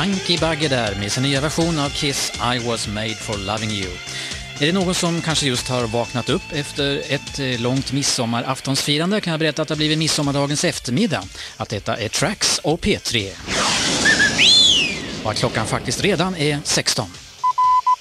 Anki Bagge där med sin nya version av Kiss I Was Made For Loving You. Är det någon som kanske just har vaknat upp efter ett långt midsommaraftonsfirande kan jag berätta att det har blivit midsommardagens eftermiddag. Att detta är Trax och P3. Och att klockan faktiskt redan är 16.